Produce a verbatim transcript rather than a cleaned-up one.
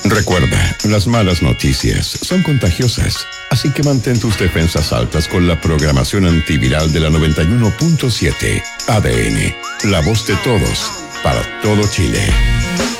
Recuerda, las malas noticias son contagiosas, así que mantén tus defensas altas con la programación antiviral de la noventa y uno punto siete. A D N, la voz de todos, para todo Chile.